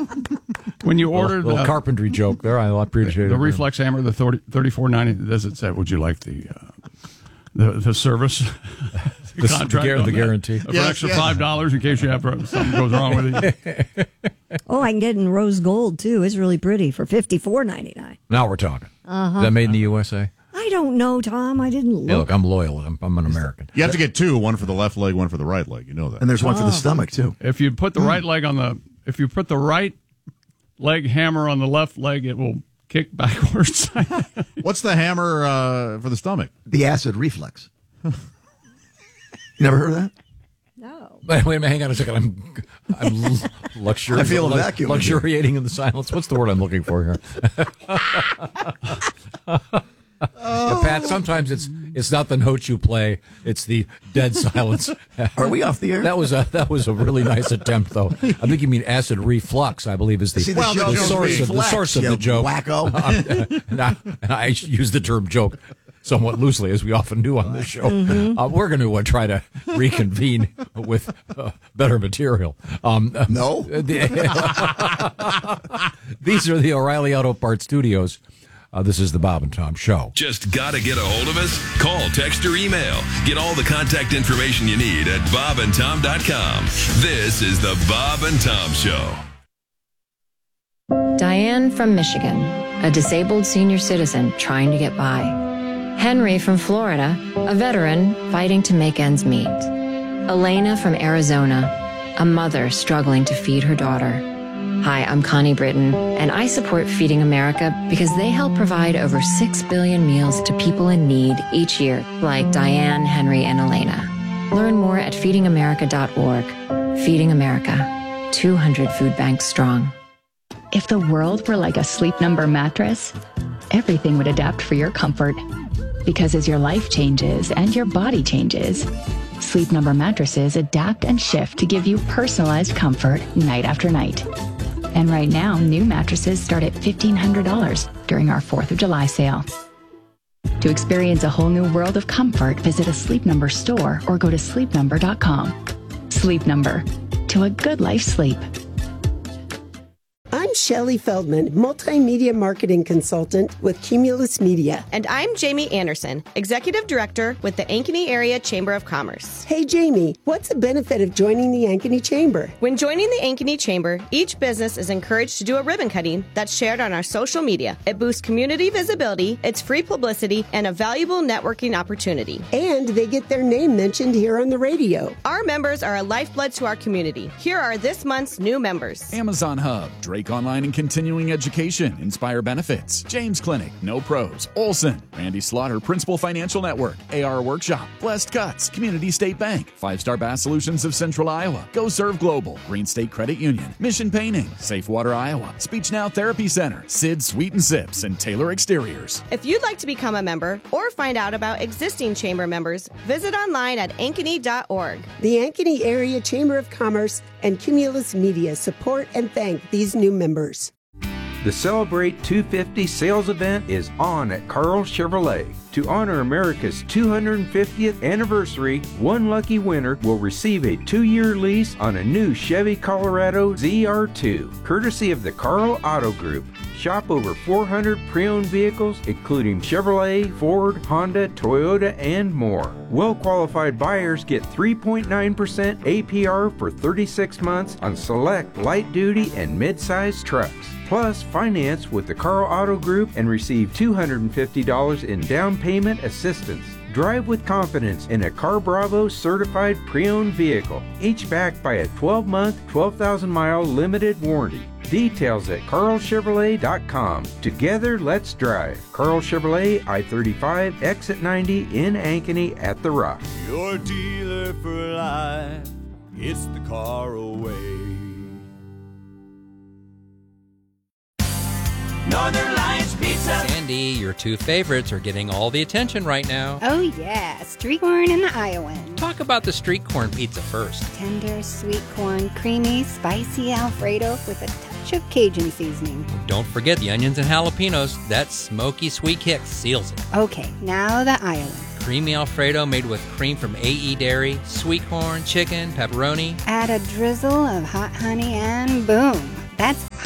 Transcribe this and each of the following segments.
When you order little carpentry joke there, I appreciate it. The Reflex Hammer, the $34.90. Does it say? Would you like the service? The guarantee for an extra $5 in case you have something goes wrong with it. Oh, I can get it in rose gold too. It's really pretty for $54.99. Now we're talking. Is that made in the USA? I don't know, Tom. I didn't look. Hey, look, I'm loyal. I'm an American. You have to get two, one for the left leg, one for the right leg. You know that. And there's one for the stomach too. If you put the right leg if you put the right leg hammer on the left leg, it will kick backwards. What's the hammer for the stomach? The acid reflex. You never heard of that? No. Wait a minute, hang on a second. I'm I feel a vacuum. Luxuriating in the silence. What's the word I'm looking for here? Yeah, Pat, sometimes it's not the notes you play; it's the dead silence. Are we off the air? That was a really nice attempt, though. I think you mean acid reflux. I believe is the source of the joke. Wacko. And I use the term joke somewhat loosely, as we often do on this show. We're going to try to reconvene with better material. No. These are the O'Reilly Auto Parts Studios. This is the Bob and Tom Show. Just got to get a hold of us? Call, text, or email. Get all the contact information you need at bobandtom.com. This is the Bob and Tom Show. Diane from Michigan, a disabled senior citizen trying to get by. Henry from Florida, a veteran fighting to make ends meet. Elena from Arizona, a mother struggling to feed her daughter. Hi, I'm Connie Britton, and I support Feeding America because they help provide over 6 billion meals to people in need each year, like Diane, Henry, and Elena. Learn more at feedingamerica.org. Feeding America, 200 food banks strong. If the world were like a Sleep Number mattress, everything would adapt for your comfort. Because as your life changes and your body changes, Sleep Number mattresses adapt and shift to give you personalized comfort night after night. And right now, new mattresses start at $1,500 during our 4th of July sale. To experience a whole new world of comfort, visit a Sleep Number store or go to sleepnumber.com. Sleep Number. To a good life sleep. I'm Shelley Feldman, multimedia marketing consultant with Cumulus Media. And I'm Jamie Anderson, executive director with the Ankeny Area Chamber of Commerce. Hey, Jamie, what's the benefit of joining the Ankeny Chamber? When joining the Ankeny Chamber, each business is encouraged to do a ribbon cutting that's shared on our social media. It boosts community visibility, it's free publicity, and a valuable networking opportunity. And they get their name mentioned here on the radio. Our members are a lifeblood to our community. Here are this month's new members. Amazon Hub, Drake Online and Continuing Education, Inspire Benefits, James Clinic, No Pros, Olson, Randy Slaughter, Principal Financial Network, AR Workshop, Blessed Cuts, Community State Bank, 5-Star Bass Solutions of Central Iowa, Go Serve Global, Green State Credit Union, Mission Painting, Safe Water Iowa, Speech Now Therapy Center, Sid Sweet and Sips, and Taylor Exteriors. If you'd like to become a member or find out about existing chamber members, visit online at ankeny.org. The Ankeny Area Chamber of Commerce and Cumulus Media support and thank these new members. The Celebrate 250 sales event is on at Carl Chevrolet. To honor America's 250th anniversary, one lucky winner will receive a 2-year lease on a new Chevy Colorado ZR2, courtesy of the Carl Auto Group. Shop over 400 pre-owned vehicles, including Chevrolet, Ford, Honda, Toyota, and more. Well-qualified buyers get 3.9% APR for 36 months on select light-duty and mid-size trucks. Plus, finance with the Carl Auto Group and receive $250 in down payment assistance. Drive with confidence in a Car Bravo certified pre-owned vehicle, each backed by a 12-month, 12,000-mile limited warranty. Details at carlchevrolet.com. Together, let's drive. Carl Chevrolet, I-35, exit 90 in Ankeny at The Rock. Your dealer for life, it's the Carl way. Northern Lights Pizza. Sandy, your two favorites are getting all the attention right now. Oh, yeah. Street corn and the Iowan. Talk about the street corn pizza first. Tender, sweet corn, creamy, spicy Alfredo with a touch of Cajun seasoning. Don't forget the onions and jalapenos. That smoky sweet kick seals it. Okay, now the Iowan. Creamy Alfredo made with cream from AE Dairy, sweet corn, chicken, pepperoni. Add a drizzle of hot honey and boom. That's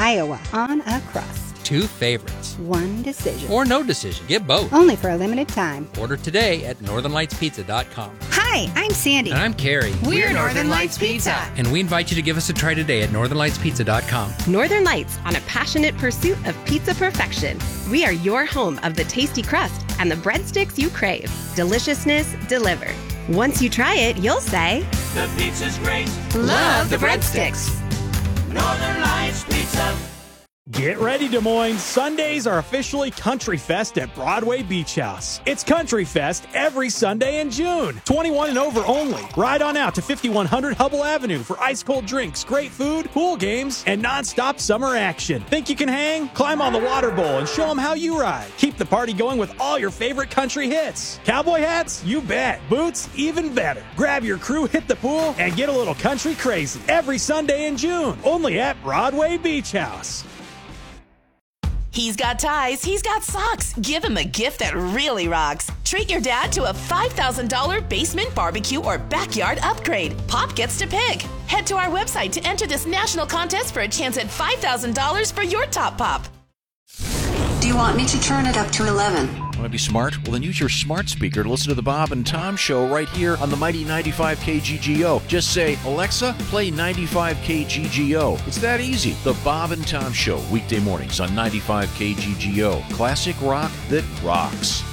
Iowa on a crust. 2 favorites. 1 decision. Or no decision. Get both. Only for a limited time. Order today at northernlightspizza.com. Hi, I'm Sandy. And I'm Carrie. We're Northern Lights Pizza. And we invite you to give us a try today at northernlightspizza.com. Northern Lights, on a passionate pursuit of pizza perfection. We are your home of the tasty crust and the breadsticks you crave. Deliciousness delivered. Once you try it, you'll say, the pizza's great. Love the breadsticks. Northern Lights Pizza. Get ready, Des Moines. Sundays are officially Country Fest at Broadway Beach House. It's Country Fest every Sunday in June. 21 and over only. Ride on out to 5100 Hubble Avenue for ice-cold drinks, great food, pool games, and non-stop summer action. Think you can hang? Climb on the water bowl and show them how you ride. Keep the party going with all your favorite country hits. Cowboy hats? You bet. Boots? Even better. Grab your crew, hit the pool, and get a little country crazy. Every Sunday in June. Only at Broadway Beach House. He's got ties, he's got socks. Give him a gift that really rocks. Treat your dad to a $5,000 basement barbecue or backyard upgrade. Pop gets to pick. Head to our website to enter this national contest for a chance at $5,000 for your top pop. Do you want me to turn it up to 11? Want to be smart? Well, then use your smart speaker to listen to the Bob and Tom Show right here on the mighty 95 KGGO. Just say, Alexa, play 95 KGGO. It's that easy. The Bob and Tom Show, weekday mornings on 95 KGGO. Classic rock that rocks.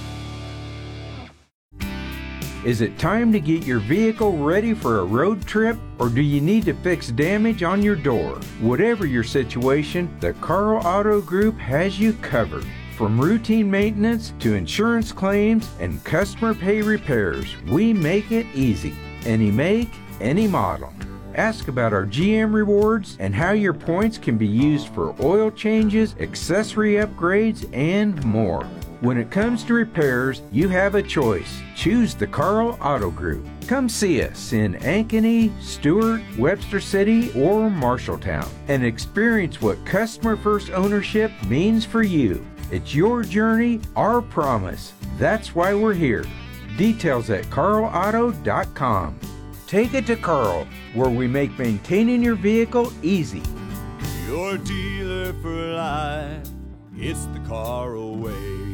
Is it time to get your vehicle ready for a road trip, or do you need to fix damage on your door? Whatever your situation, the Carl Auto Group has you covered. From routine maintenance to insurance claims and customer pay repairs, we make it easy. Any make, any model. Ask about our GM rewards and how your points can be used for oil changes, accessory upgrades, and more. When it comes to repairs, you have a choice. Choose the Carl Auto Group. Come see us in Ankeny, Stewart, Webster City, or Marshalltown and experience what customer first ownership means for you. It's your journey, our promise. That's why we're here. Details at carlauto.com. Take it to Carl, where we make maintaining your vehicle easy. Your dealer for life, it's the Carl way.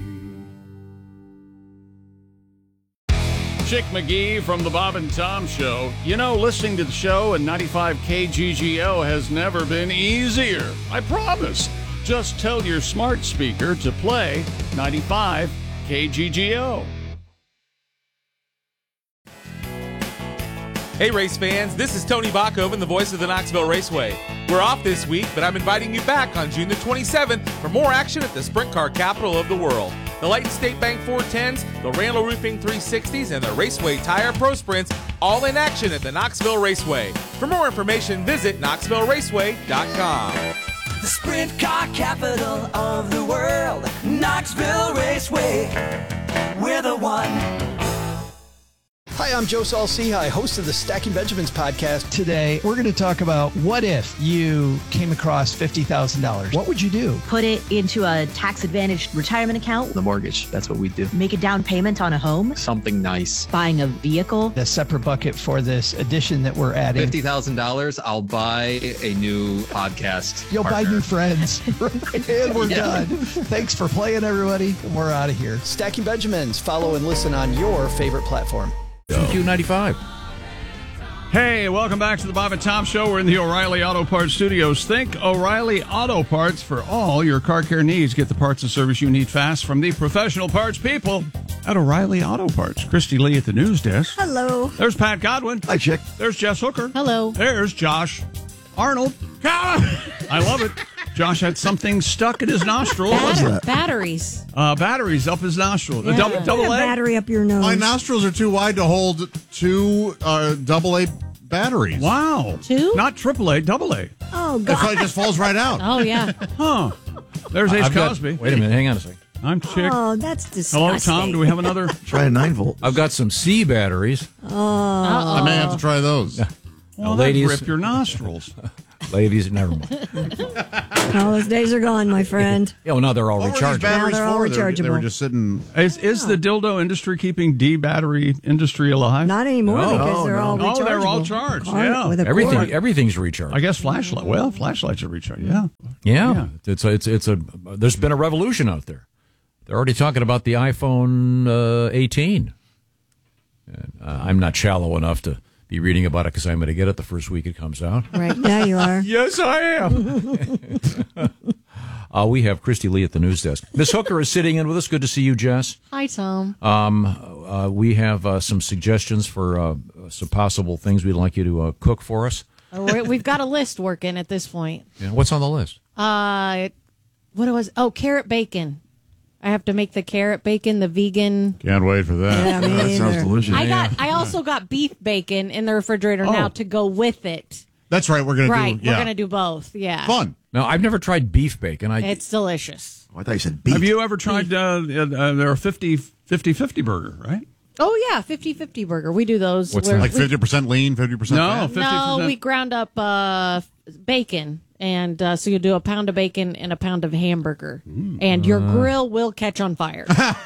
Chick McGee from the Bob and Tom Show. You know, listening to the show at 95 KGGO has never been easier. I promise. Just tell your smart speaker to play 95 KGGO. Hey race fans, this is Tony Bachhoven, the voice of the Knoxville Raceway. We're off this week, but I'm inviting you back on June the 27th for more action at the sprint car capital of the world. The Lighton State Bank 410s, the Randall Roofing 360s, and the Raceway Tire Pro Sprints, all in action at the Knoxville Raceway. For more information, visit knoxvilleraceway.com. The sprint car capital of the world, Knoxville Raceway. We're the one. Hi, I'm Joe Saul-Sehy, host of the Stacking Benjamins podcast. Today, we're going to talk about what if you came across $50,000. What would you do? Put it into a tax-advantaged retirement account. The mortgage, that's what we do. Make a down payment on a home. Something nice. Buying a vehicle. A separate bucket for this addition that we're adding. $50,000, I'll buy a new podcast. You'll partner. buy new friends. And we're done. Thanks for playing, everybody. We're out of here. Stacking Benjamins. Follow and listen on your favorite platform. Q95. Hey, welcome back to the Bob and Tom Show. We're in the O'Reilly Auto Parts Studios. Think O'Reilly Auto Parts for all your car care needs. Get the parts and service you need fast from the professional parts people at O'Reilly Auto Parts. Christy Lee at the news desk. Hello. There's Pat Godwin. Hi, Chick. There's Jess Hooker. Hello. There's Josh Arnold. I love it. Josh had something stuck in his nostril. What's that? Batteries. Batteries up his nostril. Yeah. Double A? Battery up your nose. My nostrils are too wide to hold two AA batteries. Wow. Two? Not AAA, double A. Oh, It God. probably just falls right out. Oh, yeah. Huh. There's Ace Cosby. Wait a minute. Hang on a second. I'm Chick. Oh, that's disgusting. Hello, Tom. Do we have another? Try a 9-volt. I've got some C batteries. I may have to try those. Well, ladies, rip your nostrils. Ladies, never mind. All those days are gone, my friend. Yeah, well, now they're all What were these rechargeable. batteries Now they're all for? They were rechargeable. just sitting. Is the dildo industry keeping D-battery industry alive? Not anymore because they're all rechargeable. Oh, they're all charged. Car- with a Yeah. cord. Everything's recharged. I guess flashlights are recharged. Yeah. Yeah. It's a there's been a revolution out there. They're already talking about the iPhone 18. And, I'm not shallow enough to be reading about it because I'm going to get it the first week it comes out. Right. Yeah, you are. Yes, I am. We have Christy Lee at the news desk. Miss Hooker is sitting in with us. Good to see you, Jess. Hi, Tom. We have some suggestions for some possible things we'd like you to cook for us. We've got a list working at this point. Yeah, what's on the list? What it was? Oh, carrot bacon. I have to make the carrot bacon, the vegan. Can't wait for that. Yeah, me that sounds either. delicious. I also got beef bacon in the refrigerator now to go with it. That's right. We're going to do. We're going to do both. Yeah. Fun. No, I've never tried beef bacon. It's delicious. I thought you said beef. Have you ever tried their 50-50 burger, right? Oh, yeah, 50-50 burger. We do those. What's that? Like 50% lean, 50% No, fat? 50%. No, we ground up bacon. And so you do a pound of bacon and a pound of hamburger. And your grill will catch on fire.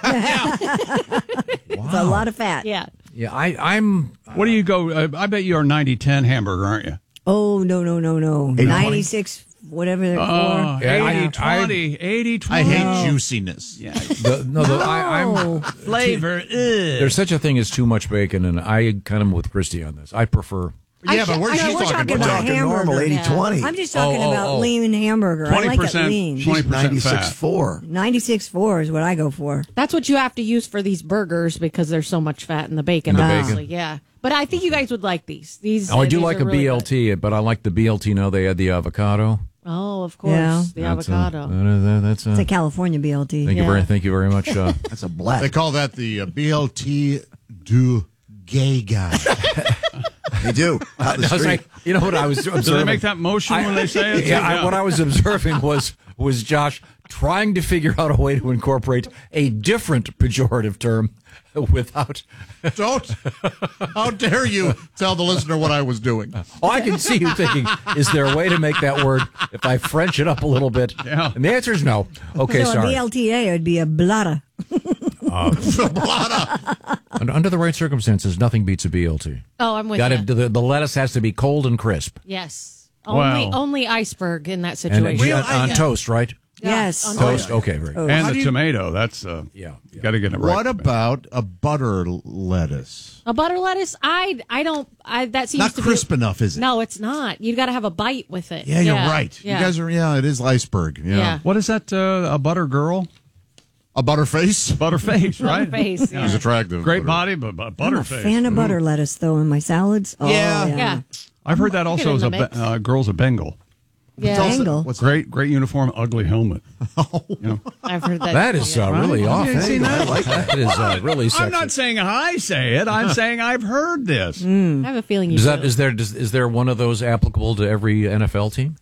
It's a lot of fat. Yeah. Yeah, I'm. What do you go? I bet you are 90-10 hamburger, aren't you? Oh, no. 96, whatever they're for. 80-20. 80-20. I hate juiciness. Yeah. I'm flavor. There's such a thing as too much bacon, and I kind of with Christy on this. I prefer. Yeah, but we're talking about normal hamburger. 80-20. I'm just talking about lean hamburger. I like it lean. 20% 96.4. 96.4 is what I go for. That's what you have to use for these burgers because there's so much fat in the bacon, obviously. Yeah. But I think you guys would like these. I do these like are a really BLT, good. but I like the BLT now. They add the avocado. Oh, of course. Yeah. The avocado. That's It's a California BLT. Thank you very much. That's a black. They call that the BLT du gay guy. They do. Out the street. You know what I was observing? Do they make that motion when they say it? Yeah, what I was observing was Josh trying to figure out a way to incorporate a different pejorative term without. Don't. How dare you tell the listener what I was doing? Oh, I can see you thinking, is there a way to make that word if I French it up a little bit? Yeah. And the answer is no. Okay, so sorry. a BLTA would be a blada. Under the right circumstances, nothing beats a BLT. Oh, I'm with you. The lettuce has to be cold and crisp. Yes. Wow. Only iceberg in that And situation. on toast, right? Yes. on Toast. Okay, very good. And the tomato. That's you got to get it right. What about a butter lettuce? A butter lettuce, that seems Not to crisp be, enough, is it? No, it's not. You got to have a bite with it. Yeah, you're right. Yeah. You guys are. Yeah, it is iceberg. Yeah. What is that? A butter girl? A butterface? Butterface, right? Butterface, yeah. He's attractive. Great body, but I'm a butterface. fan of butter lettuce, though, in my salads. Oh, Yeah. I've heard that also as in the a girl's a Bengal. Yeah. Angle. Great uniform, ugly helmet. I've heard that. That is really off. Yeah, see, I like that. That is really sexy. I'm not saying I say it. I'm saying I've heard this. I have a feeling you do. Is there one of those applicable to every NFL team?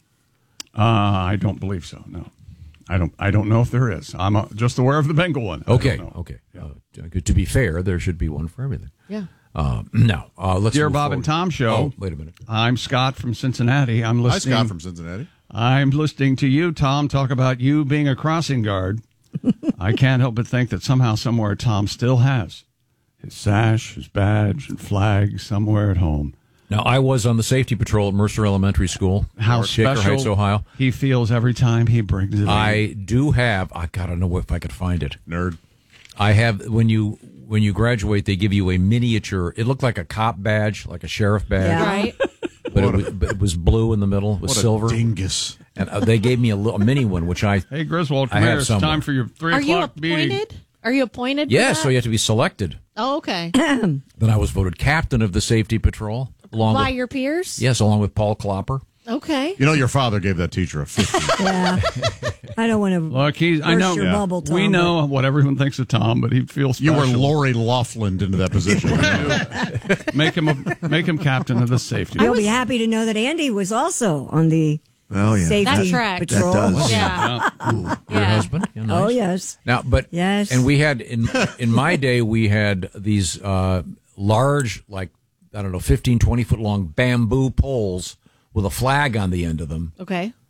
I don't believe so. No, I don't know if there is. I'm just aware of the Bengal one. Okay. To be fair, there should be one for everything. Yeah. No. Let's Dear move Bob forward. and Tom show. Oh, wait a minute. I'm Scott from Cincinnati. I'm Hi, listening. Scott from Cincinnati. I'm listening to you, Tom, talk about you being a crossing guard. I can't help but think that somehow, somewhere, Tom still has his sash, his badge, and flag somewhere at home. Now, I was on the safety patrol at Mercer Elementary School. How Shaker special Heights, Ohio. he feels every time he brings it in. I do have. I gotta know if I could find it. Nerd. I have when you graduate, they give you a miniature. It looked like a cop badge, like a sheriff badge, Yeah. Right. but it was blue in the middle with What silver. a dingus. And they gave me a mini one, which I Hey, Griswold, I come have here. It's somewhere. time for your 3 Are you o'clock meeting. appointed? Are you appointed? yeah. for So that? you have to be selected. Oh, okay. Then I was voted captain of the safety patrol, along By with your peers? yes, along with Paul Klopper. Okay. You know, your father gave that teacher a 50. Yeah. I don't want to Look, I burst know. your bubble, Tom. We know what everyone thinks of Tom, but he feels You special. were Lori Loughlin into that position. make him captain of the safety. You'll be happy to know that Andy was also on the Oh, yeah. safety That tracks. patrol. That does. Yeah. Your husband. Yeah, nice. Oh, yes. Now, but Yes. and we had in my day we had these large, like I don't know, 15, 20 foot long bamboo poles with a flag on the end of them, Okay.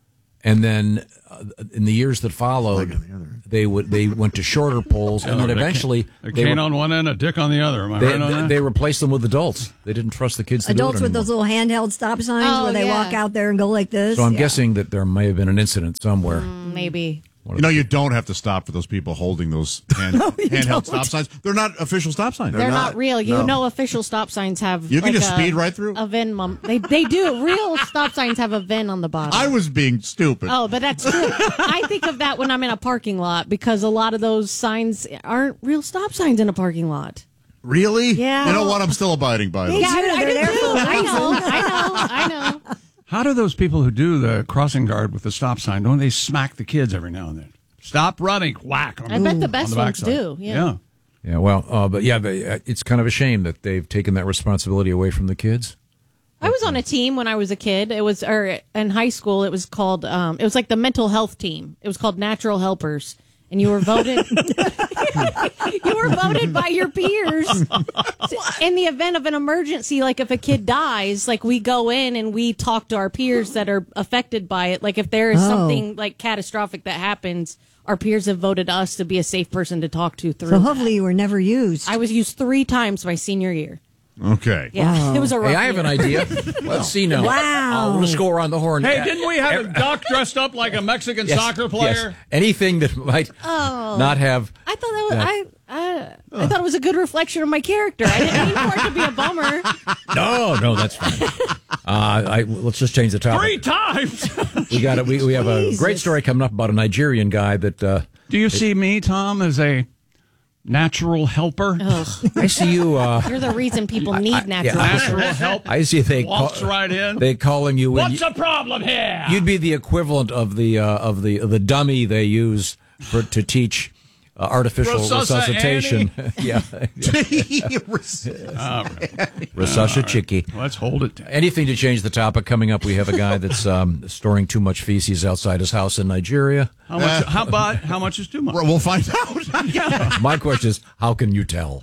And then in the years that followed, they went to shorter poles, and then eventually a cane on one end, a dick on the other. Am I right on that? They replaced them with adults. They didn't trust the kids to Adults do it with those little handheld stop signs where they walk out there and go like this. So I'm guessing that there may have been an incident somewhere. Maybe. You don't have to stop for those people holding those handheld stop signs. They're not official stop signs. They're not real. You know, official stop signs have. You can just speed right through. A VIN. They do. Real stop signs have a VIN on the bottom. I was being stupid. Oh, but that's true. I think of that when I'm in a parking lot because a lot of those signs aren't real stop signs in a parking lot. Really? Yeah. You know what? I'm still abiding by them. Yeah, I do too. I know. How do those people who do the crossing guard with the stop sign, don't they smack the kids every now and then? Stop running, whack. I bet the best ones do. Yeah. Well, it's kind of a shame that they've taken that responsibility away from the kids. I was on a team when I was a kid. It was, in high school, it was called, it was like the mental health team. It was called Natural Helpers. And you were voted, by your peers in the event of an emergency. Like if a kid dies, like we go in and we talk to our peers that are affected by it. Like if there is something like catastrophic that happens, our peers have voted us to be a safe person to talk to through. So hopefully you were never used. I was used 3 times my senior year. Okay. Yeah, it was a rough I have year. an idea. Let's see now. Wow. Let's go around the horn. Hey, didn't we have a duck dressed up like a Mexican soccer player? Yes. Anything that might not have. I thought that was I thought it was a good reflection of my character. I didn't mean for it to be a bummer. No, that's fine. Let's just change the topic. 3 times. We have a great story coming up about a Nigerian guy that. Do you see me, Tom, as a natural helper? I see you. You're the reason people need natural help. I see they walks right in. They calling you. What's the problem here? You'd be the equivalent of the dummy they use to teach artificial resuscitation. Yeah. Resuscichicky. Let's hold it down. Anything to change the topic. Coming up, we have a guy that's storing too much feces outside his house in Nigeria. How much? How much is too much? We'll find out. My question is, how can you tell?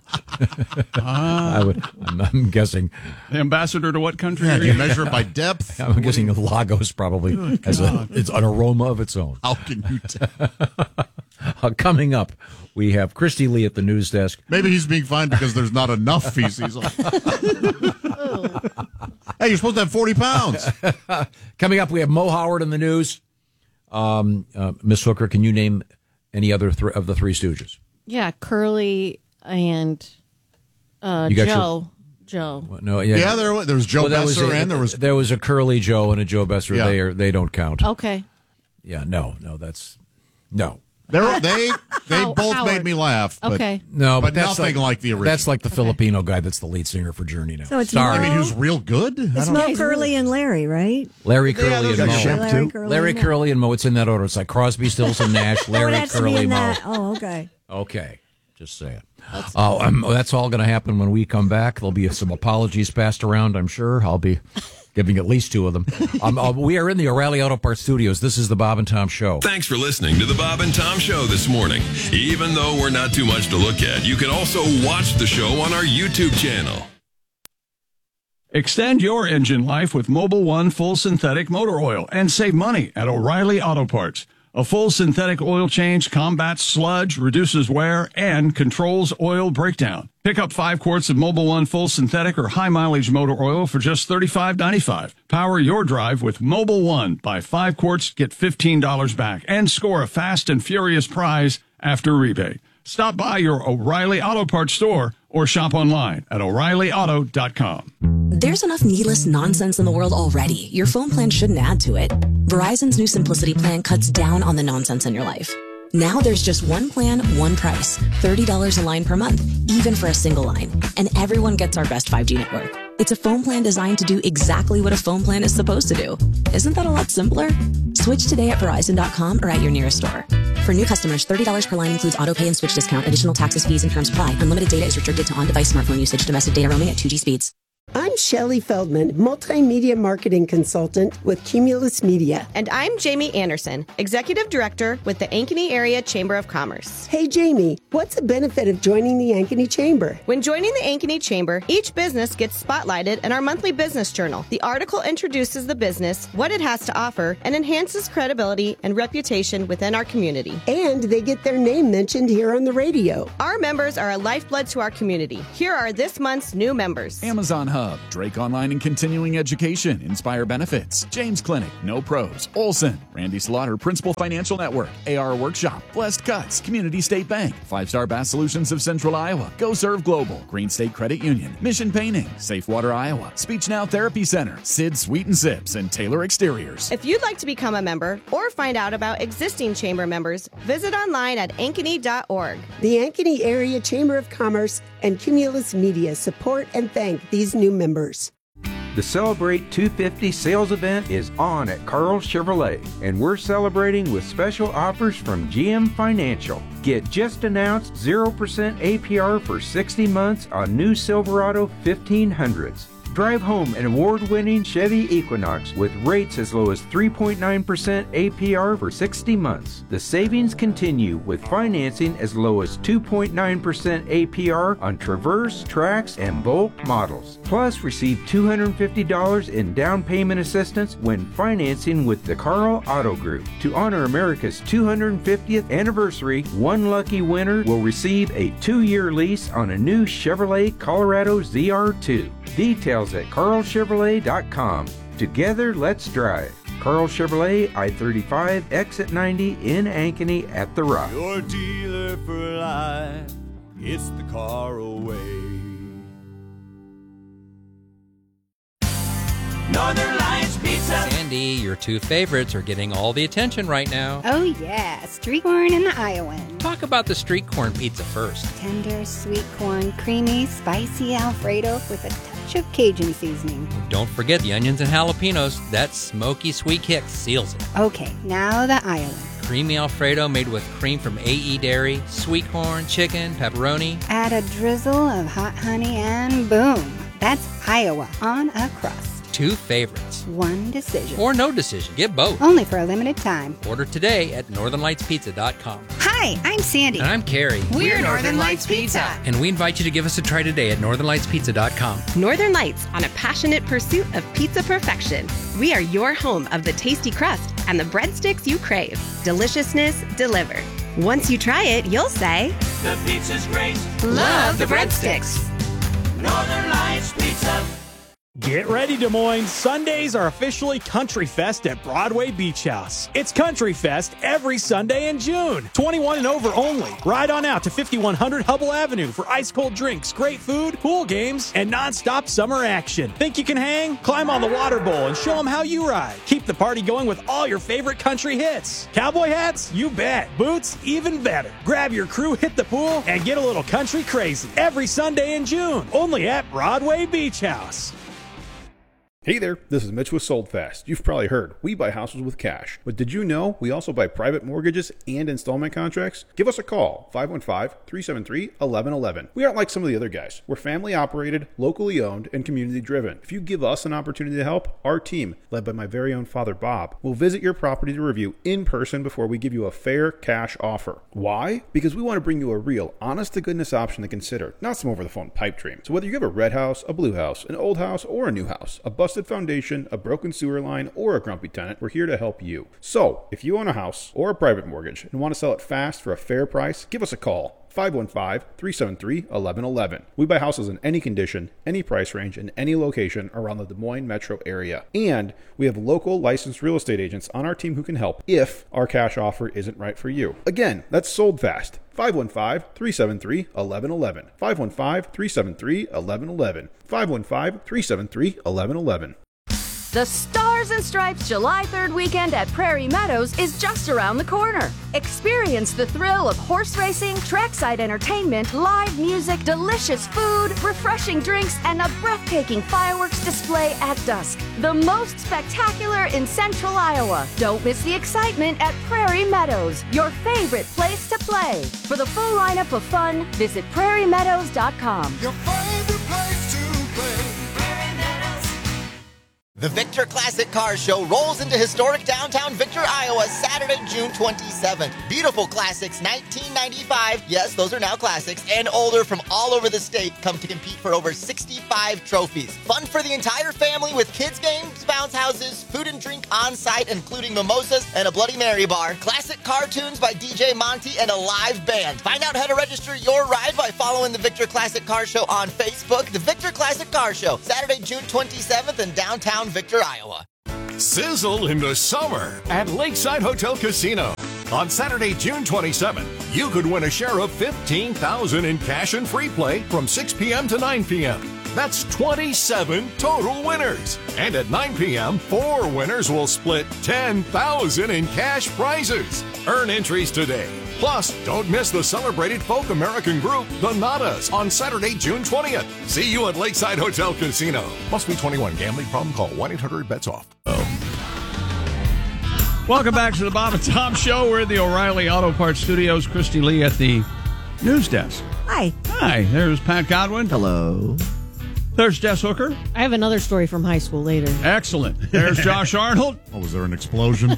I'm guessing. The ambassador to what country? Do you measure it by depth? I'm guessing Lagos probably has it's an aroma of its own. How can you tell? Coming up, we have Christy Lee at the news desk. Maybe he's being fined because there's not enough feces. Hey, you're supposed to have 40 pounds. Coming up, we have Mo Howard in the news. Miss Hooker, can you name any other of the Three Stooges? Yeah, Curly and Joe. Joe. No, there was Joe Besser and there was a Curly Joe and a Joe Besser. Yeah. They don't count. Okay. Yeah, no, that's no. They both Howard. made me laugh. But, okay. No, but that's nothing like the original. That's like the Filipino guy that's the lead singer for Journey now. So it's Sorry. I mean, he was real good. It's Mo, Curly, and Larry, right? Larry, Curly, and Mo. Larry, Curly, and Mo. It's in that order. It's like Crosby, Stills, and Nash. Larry, Curly, Mo. Oh, okay. Okay. Just saying. That's all going to happen when we come back. There'll be some apologies passed around, I'm sure. I'll be giving at least 2 of them. We are in the O'Reilly Auto Parts studios. This is the Bob and Tom Show. Thanks for listening to the Bob and Tom Show this morning. Even though we're not too much to look at, you can also watch the show on our YouTube channel. Extend your engine life with Mobil 1 full synthetic motor oil and save money at O'Reilly Auto Parts. A full synthetic oil change combats sludge, reduces wear, and controls oil breakdown. Pick up 5 quarts of Mobil 1 full synthetic or high mileage motor oil for just $35.95. Power your drive with Mobil 1. Buy 5 quarts, get $15 back, and score a fast and furious prize after rebate. Stop by your O'Reilly Auto Parts store or shop online at O'ReillyAuto.com. There's enough needless nonsense in the world already. Your phone plan shouldn't add to it. Verizon's new Simplicity plan cuts down on the nonsense in your life. Now there's just one plan, one price. $30 a line per month, even for a single line. And everyone gets our best 5G network. It's a phone plan designed to do exactly what a phone plan is supposed to do. Isn't that a lot simpler? Switch today at Verizon.com or at your nearest store. For new customers, $30 per line includes auto pay and switch discount. Additional taxes, fees, and terms apply. Unlimited data is restricted to on-device smartphone usage. Domestic data roaming at 2G speeds. I'm Shelley Feldman, multimedia marketing consultant with Cumulus Media. And I'm Jamie Anderson, executive director with the Ankeny Area Chamber of Commerce. Hey, Jamie, what's the benefit of joining the Ankeny Chamber? When joining the Ankeny Chamber, each business gets spotlighted in our monthly business journal. The article introduces the business, what it has to offer, and enhances credibility and reputation within our community. And they get their name mentioned here on the radio. Our members are a lifeblood to our community. Here are this month's new members. Amazon Hub, Drake Online and Continuing Education, Inspire Benefits, James Clinic, No Pros, Olson, Randy Slaughter, Principal Financial Network, AR Workshop, Blessed Cuts, Community State Bank, 5-Star Bass Solutions of Central Iowa, Go Serve Global, Green State Credit Union, Mission Painting, Safe Water Iowa, Speech Now Therapy Center, Sid Sweet and Sips, and Taylor Exteriors. If you'd like to become a member or find out about existing chamber members, visit online at ankeny.org. The Ankeny Area Chamber of Commerce and Cumulus Media support and thank these new members. The Celebrate 250 sales event is on at Carl Chevrolet, and we're celebrating with special offers from GM Financial. Get just announced 0% APR for 60 months on new Silverado 1500s. Drive home an award-winning Chevy Equinox with rates as low as 3.9% APR for 60 months. The savings continue with financing as low as 2.9% APR on Traverse, Trax, and Bolt models. Plus, receive $250 in down payment assistance when financing with the Carl Auto Group. To honor America's 250th anniversary, one lucky winner will receive a 2-year lease on a new Chevrolet Colorado ZR2. Details at carlchevrolet.com. Together, let's drive. Carl Chevrolet, I-35, exit 90 in Ankeny at The Rock. Your dealer for life, it's the Carl way. Northern Lights Pizza. Sandy, your two favorites are getting all the attention right now. Oh yeah, street corn and the Iowan. Talk about the street corn pizza first. Tender, sweet corn, creamy, spicy Alfredo with a touch of Cajun seasoning. Don't forget the onions and jalapenos. That smoky sweet kick seals it. Okay, now the Iowan. Creamy Alfredo made with cream from AE Dairy, sweet corn, chicken, pepperoni. Add a drizzle of hot honey and boom. That's Iowa on a crust. Two favorites. One decision. Or no decision. Get both. Only for a limited time. Order today at northernlightspizza.com. Hi, I'm Sandy. And I'm Carrie. We're Northern Lights Pizza. And we invite you to give us a try today at northernlightspizza.com. Northern Lights, on a passionate pursuit of pizza perfection. We are your home of the tasty crust and the breadsticks you crave. Deliciousness delivered. Once you try it, you'll say, The pizza's great. Love the breadsticks. Northern Lights Pizza. Get ready, Des Moines. Sundays are officially Country Fest at Broadway Beach House. It's Country Fest every Sunday in June. 21 and over only. Ride on out to 5100 Hubble Avenue for ice-cold drinks, great food, pool games, and non-stop summer action. Think you can hang? Climb on the water bowl and show them how you ride. Keep the party going with all your favorite country hits. Cowboy hats? You bet. Boots? Even better. Grab your crew, hit the pool, and get a little country crazy. Every Sunday in June. Only at Broadway Beach House. Hey there, this is Mitch with Sold Fast. You've probably heard, we buy houses with cash. But did you know we also buy private mortgages and installment contracts? Give us a call, 515-373-1111. We aren't like some of the other guys. We're family operated, locally owned, and community driven. If you give us an opportunity to help, our team, led by my very own father Bob, will visit your property to review in person before we give you a fair cash offer. Why? Because we want to bring you a real, honest-to-goodness option to consider, not some over-the-phone pipe dream. So whether you have a red house, a blue house, an old house, or a new house, a busted foundation, a broken sewer line, or a grumpy tenant, we're here to help you. So, if you own a house or a private mortgage and want to sell it fast for a fair price, give us a call. 515-373-1111. We buy houses in any condition, any price range, in any location around the Des Moines metro area. And we have local licensed real estate agents on our team who can help if our cash offer isn't right for you. Again, that's Sold Fast. 515-373-1111. 515-373-1111. 515-373-1111. The Stars and Stripes July 3rd weekend at Prairie Meadows is just around the corner. Experience the thrill of horse racing, trackside entertainment, live music, delicious food, refreshing drinks, and a breathtaking fireworks display at dusk. The most spectacular in Central Iowa. Don't miss the excitement at Prairie Meadows, your favorite place to play. For the full lineup of fun, visit prairiemeadows.com. Your favorite place to play. The Victor Classic Car Show rolls into historic downtown Victor, Iowa, Saturday, June 27th. Beautiful classics, 1995, yes, those are now classics, and older from all over the state come to compete for over 65 trophies. Fun for the entire family with kids games, bounce houses, food and drink on site, including mimosas and a Bloody Mary bar, classic cartoons by DJ Monty, and a live band. Find out how to register your ride by following the Victor Classic Car Show on Facebook. The Victor Classic Car Show, Saturday, June 27th in downtown Victor, Iowa. Sizzle in the summer at Lakeside Hotel Casino. On Saturday, June 27th, you could win a share of $15,000 in cash and free play from 6 p.m. to 9 p.m. That's 27 total winners. And at 9 p.m., 4 winners will split $10,000 in cash prizes. Earn entries today. Plus, don't miss the celebrated folk American group, the Nadas, on Saturday, June 20th. See you at Lakeside Hotel Casino. Must be 21. Gambling problem? Call 1-800-BETS-OFF. Welcome back to the Bob and Tom Show. We're in the O'Reilly Auto Parts Studios. Christy Lee at the news desk. Hi. Hi. There's Pat Godwin. Hello. There's Jess Hooker. I have another story from high school later. Excellent. There's Josh Arnold. Oh, was there an explosion?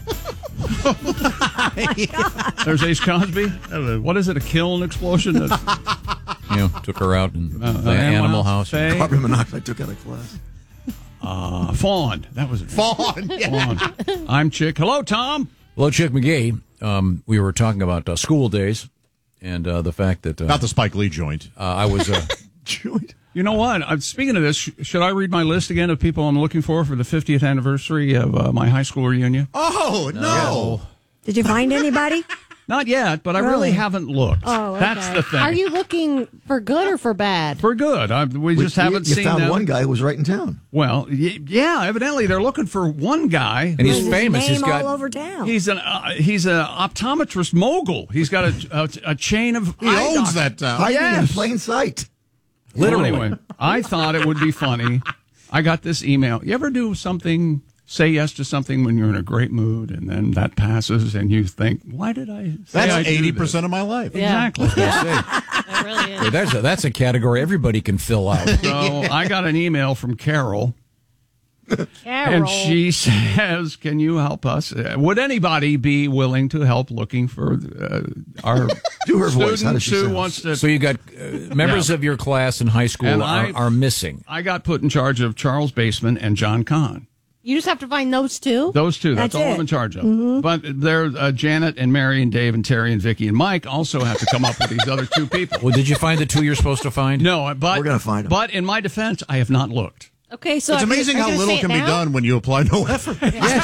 There's Ace Cosby. What is it, a kiln explosion? Took her out in the animal house. Carbon monoxide took out a class. Fawn. That was it. Fawn. Yeah. Fawn. I'm Chick. Hello, Tom. Hello, Chick McGee. We were talking about school days and the fact that... Not the Spike Lee joint. I was... Joint. You know what? Speaking of this, should I read my list again of people I'm looking for the 50th anniversary of my high school reunion? Oh, no. Did you find anybody? Not yet, but I really haven't looked. Oh, okay. That's the thing. Are you looking for good or for bad? For good. We just haven't seen them. You found one guy who was right in town. Well, yeah, evidently they're looking for one guy. And he's famous. He's got all over town. He's an optometrist mogul. He's got a chain of He owns that town. Hiding in plain sight. Literally. Well, anyway, I thought it would be funny. I got this email. You ever do something, say yes to something when you're in a great mood, and then that passes, and you think, why did I say That's I 80% of my life. Yeah. Exactly. It really is. Hey, that's a category everybody can fill out. So I got an email from Carol. Carol. And she says, can you help us? Would anybody be willing to help looking for our Do her voice. How does student she who sound? wants to... So you got members of your class in high school And are missing. I got put in charge of Charles Baseman and John Kahn. You just have to find those two? Those two. That's all it. I'm in charge of. But they're Janet and Mary and Dave and Terry and Vicky and Mike also have to come up with these other two people. Well, did you find the two you're supposed to find? No, but We're gonna find them. But in my defense, I have not looked. Okay, so It's amazing how little can be done when you apply no effort.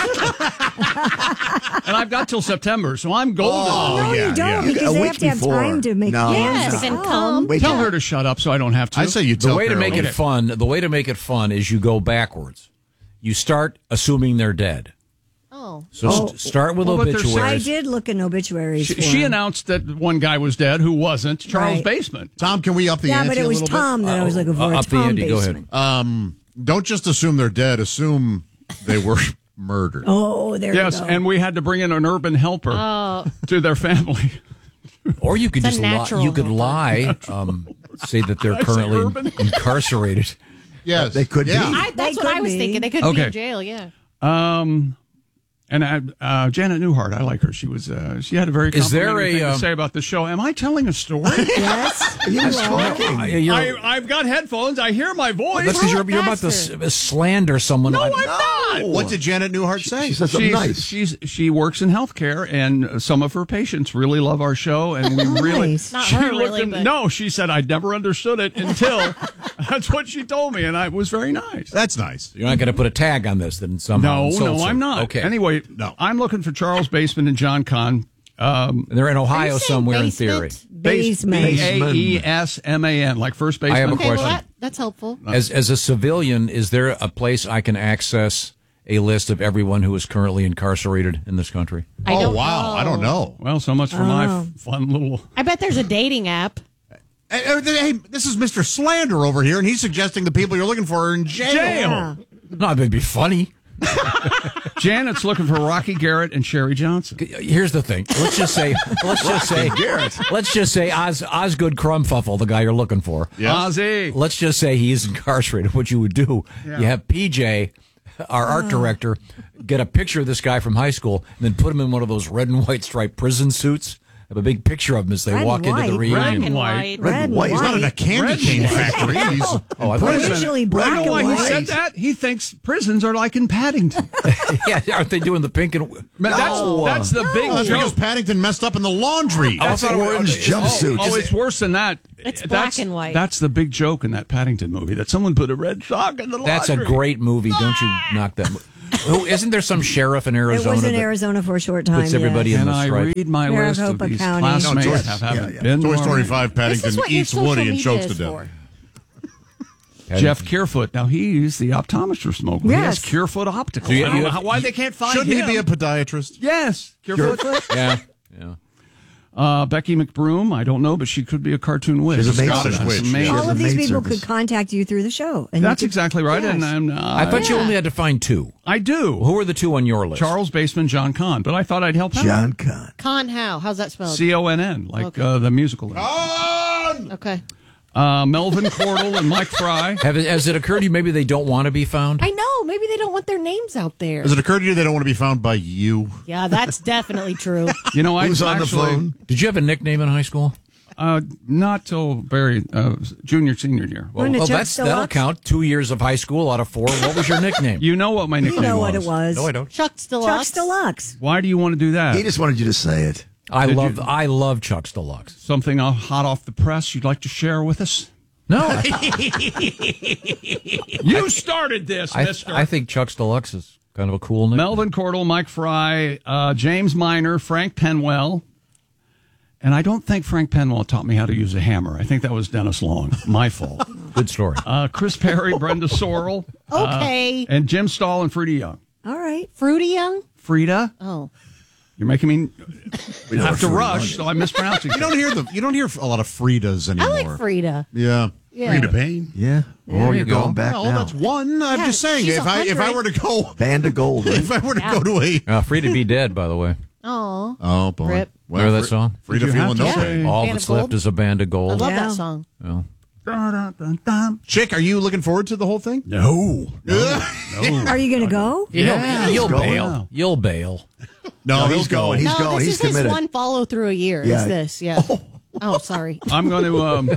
And I've got till September, so I'm golden. No, you don't, because A they week have to have before. time to make No. Yes, plans. and come. Wait, Tell her to shut up so I don't have to. I say you tell The way to Carol. make it fun. The way to make it fun is you go backwards. You start assuming they're dead. Oh. So start with Well, but they're I obituaries. did look in obituaries. for She him. announced that one guy was dead who wasn't, Charles Right. Baseman. Tom, can we up the Yeah, ante but it a was little Tom that I was looking for. Up the Tom ante, go ahead. Baseman. Don't just assume they're dead. Assume they were murdered. Oh, there Yes, you go. and we had to bring in an urban helper to their family. Or you could It's a just lie. natural You could helper. lie. Say that they're Did I say currently urban? incarcerated. Yes, They could be. That's They what I could was be. thinking. They could be in jail, yeah. And Janet Newhart, I like her. She was she had a very Is there complimentary thing a, to say about the show. Am I telling a story? Yes, you are. I've got headphones. I hear my voice. That's because you're about to slander someone. No, I'm not. What did Janet Newhart say? She said something nice. She works in healthcare, and some of her patients really love our show, and we really. Nice. Not she her, looked really, at- but- No, she said I'd never understood it until. That's what she told me, and it was very nice. That's nice. You're not going to put a tag on this then somehow. No, I'm not. Okay. Anyway, No. I'm looking for Charles Baseman and John Kahn. They're in Ohio somewhere in theory. Basement. Baesman, like first baseman. I have a Okay, question. well, that's helpful. As a civilian, is there a place I can access a list of everyone who is currently incarcerated in this country? I don't wow. know. I don't know. Well, so much for my fun little. I bet there's a dating app. Hey, this is Mr. Slander over here, and he's suggesting the people you're looking for are in jail. No, it'd be funny. Janet's looking for Rocky Garrett and Sherry Johnson. Here's the thing. Let's just say Osgood Crumfuffle, the guy you're looking for. Ozzy. Let's just say he is incarcerated. What you would do, you have PJ our art director get a picture of this guy from high school and then put him in one of those red and white striped prison suits. Have a big picture of him as they Red walk and into the white. reunion. Red and white. Red and white. He's not in a candy cane factory. He's I thought Usually black You know and why he white. said that? He thinks prisons are like in Paddington. yeah, aren't they doing the pink and? That's the big that's because joke. Paddington messed up in the laundry. That's orange jumpsuit. Oh, it's worse than that. It's black and white. That's the big joke in that Paddington movie, that someone put a red sock in the laundry. That's a great movie. Don't you knock that? Oh, isn't there some sheriff in Arizona? It was in that Arizona for a short time. puts everybody yes. in Can the I stripe? read my list of Maricopa these County. classmates No, that haven't been Toy to Story our- 5, This is Paddington what your eats social Woody and media chokes is to death. for. Jeff Kearfoot. Now, he's the optometrist smoker. He has Yes. Kearfoot Optical. So you- I don't you- know why they can't find Shouldn't him. he be a podiatrist? Yes. Kearfoot. Yeah. Becky McBroom, I don't know, but she could be a cartoon witch. She's a Scottish witch. Amazing. Yeah. All of these Maid people service. could contact you through the show. And That's you could- exactly right. Yes. And I thought you only had to find two. I do. Who are the two on your list? Charles Baseman, John Conn. But I thought I'd help out. John Conn. Con how? How's that spelled? Conn, like the musical. Okay. Melvin Cordell and Mike Fry. Has it occurred to you maybe they don't want to be found? I know. Maybe they don't want their names out there. Has it occurred to you they don't want to be found by you? Yeah, that's definitely true. You know, I Who's on the actually, phone? Did you have a nickname in high school? Not till very senior year. Well, Chuck that'll Deluxe? count. 2 years of high school out of 4. What was your nickname? You know what my You nickname know was. what it was. No, I don't. Chuck's Deluxe. Chuck's Deluxe. Why do you want to do that? He just wanted you to say it. I love Chuck's Deluxe. Something hot off the press you'd like to share with us? No, You started this, mister. I think Chuck's Deluxe is kind of a cool name. Melvin Cordell, Mike Fry, James Miner, Frank Penwell. And I don't think Frank Penwell taught me how to use a hammer. I think that was Dennis Long. My fault. Good story. Chris Perry, Brenda Sorrell. Okay. And Jim Stahl and Frida Young. All right. Fruity Young? Frida? Oh. You're making me We know have to what rush, so I'm mispronouncing You don't hear a lot of Fridas I anymore. like Frida. Yeah. Yeah. Frida Payne. Yeah. There Oh, you you're go. going back Well, now. that's one. I'm Yeah, just saying, she's if I 100. were to go, Band of Gold. Right? if I were to go to a, Frida be dead, by the way. Oh. oh boy, Rip. Remember that song? Frida Did you have feeling to no say- pain. All Band that's of Gold? left is a band of I gold. love Yeah. that song. Well, Chick, are you looking forward to the whole thing? No. Are you going to go? you'll going bail. now. You'll bail. No, he's going. He's no, going. this He's is his committed. one follow through a year. Yeah. Is this? Yeah. Oh, sorry. I'm going to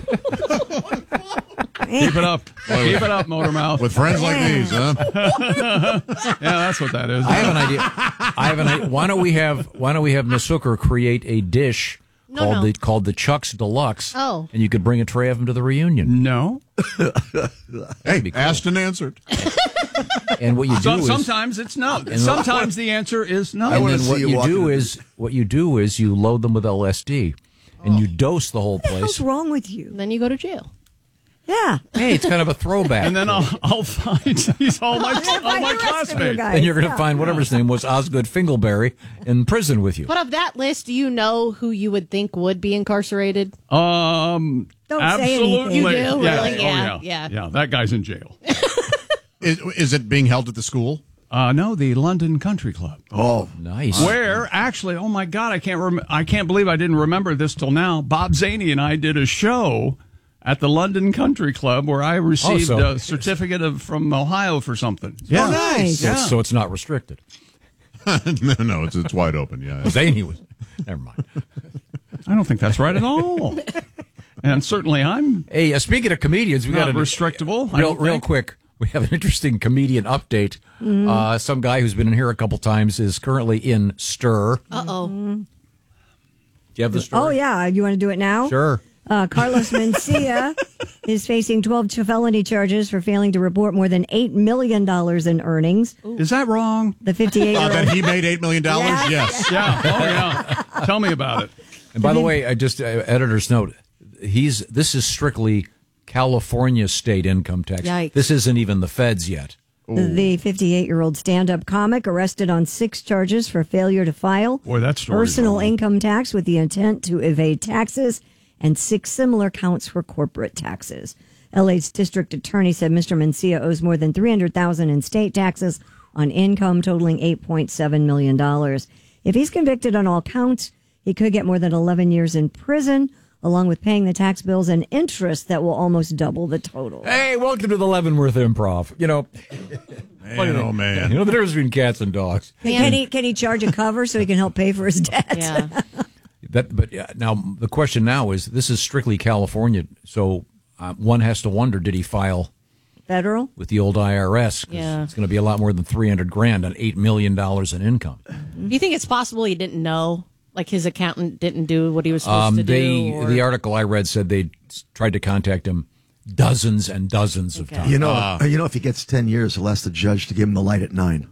keep it up. Keep it up, Motormouth. With friends like these, huh? Yeah, that's what that is. I have an idea. Why don't we have Miss Hooker create a dish called the Chuck's Deluxe? Oh. And you could bring a tray of them to the reunion. No. Hey, be cool. asked and answered. And what you do is Sometimes it's no. Sometimes the answer is no. and wanna then see what you you walking do in. is you load them with LSD and you dose the whole place. What's wrong with you? Then you go to jail. Yeah. Hey, it's kind of a throwback. And then I'll find all my classmates. And you're going to find whatever his name was, Osgood Fingleberry, in prison with you. But of that list, do you know who you would think would be incarcerated? Don't say absolutely. anything. You do? Yeah. Really? Oh, Yeah. Yeah, that guy's in jail. Is it being held at the school? No, the London Country Club. Oh, Nice. Where actually, oh my God, I can't believe I didn't remember this till now. Bob Zaney and I did a show at the London Country Club where I received a certificate from Ohio for something. yeah. Nice. So it's not restricted. No, it's wide open. Yeah. Zaney was. Never mind. I don't think that's right at all. And certainly I'm Hey, speaking of comedians, we got not a restrictable. I real don't think. quick. We have an interesting comedian update. Some guy who's been in here a couple times is currently in Stir. Uh-oh. Do you have the story? Oh, yeah. You want to do it now? Sure. Carlos Mencia is facing 12 felony charges for failing to report more than $8 million in earnings. Is that wrong? The 58-year-old. That he made $8 million? Yeah. Yes. Yeah. Oh, yeah. Tell me about it. And by the way, I just editor's note. This is strictly California state income tax. Yikes. This isn't even the feds yet. The 58-year-old stand-up comic arrested on 6 charges for failure to file Boy, that story's personal wrong. income tax with the intent to evade taxes and 6 similar counts for corporate taxes. LA's district attorney said Mr. Mencia owes more than $300,000 in state taxes on income totaling $8.7 million. If he's convicted on all counts, he could get more than 11 years in prison. along with paying the tax bills and interest that will almost double the total. Hey, welcome to the Leavenworth Improv. You know, man, oh man, you know the difference between cats and dogs. Can he charge a cover so he can help pay for his debt? Yeah. Now the question now is, this is strictly California, so one has to wonder, did he file federal with the old IRS? 'Cause Yeah. it's going to be a lot more than $300,000 on $8 million in income. Do you think it's possible he didn't know? Like his accountant didn't do what he was supposed to do? Or? The article I read said they tried to contact him dozens and dozens of times. You know, if he gets 10 years, he'll ask the judge to give him the light at 9.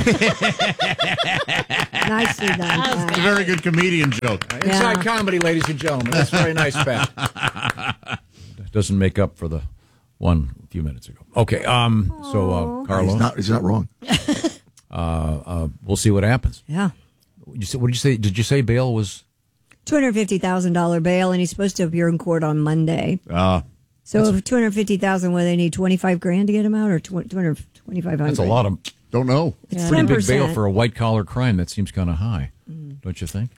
Nicely done. It's a very good comedian joke. Inside comedy, ladies and gentlemen. That's very nice, Pat. Doesn't make up for the one a few minutes ago. Okay, so Carlos, he's not wrong. We'll see what happens. Yeah. What did you say? Did you say bail was $250,000 bail, and he's supposed to appear in court on Monday. So if $250,000, what, they need $25,000 to get him out, or $2,500? That's a lot of. Don't know. It's Yeah. pretty big 10%. bail for a white collar crime. That seems kind of high, don't you think?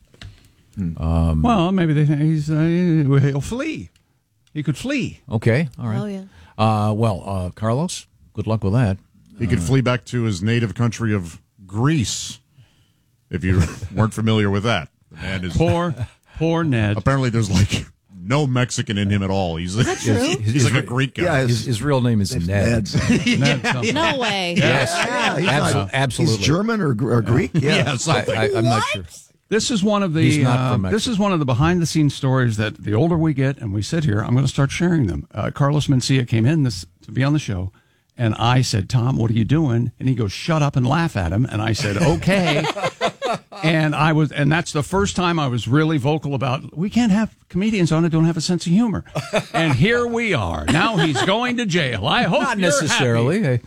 Well, maybe they think he'll flee. He could flee. Okay, all right. Oh, yeah. Carlos, good luck with that. He could flee back to his native country of Greece, if you weren't familiar with that. The man is poor Ned. Apparently, there's like no Mexican in him at all. He's like a Greek guy. Yeah, his real name is Ned. No way. Yes, absolutely. He's German or Greek. Yeah, I'm not sure. This is one of He's the not from this is one of the behind the scenes stories that the older we get and we sit here, I'm going to start sharing them. Carlos Mencia came in to be on the show, and I said, "Tom, what are you doing?" And he goes, "Shut up and laugh at him." And I said, "Okay." And that's the first time I was really vocal about, we can't have comedians on that don't have a sense of humor. And here we are. Now he's going to jail. I hope Not you're necessarily. happy.